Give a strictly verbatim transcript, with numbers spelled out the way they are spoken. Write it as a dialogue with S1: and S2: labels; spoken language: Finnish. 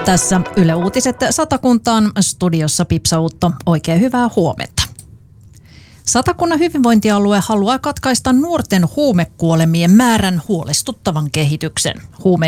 S1: Tässä Yle Uutiset Satakuntaan, studiossa Pipsa Utto. Oikein hyvää huomenta. Satakunnan hyvinvointialue haluaa katkaista nuorten huumekuolemien määrän huolestuttavan kehityksen. Huume